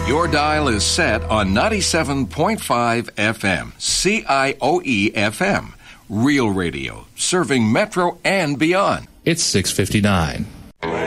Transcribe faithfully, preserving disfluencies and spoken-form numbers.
Your dial is set on ninety-seven point five F M, C I O E F M. Real radio, serving Metro and beyond. It's six fifty-nine.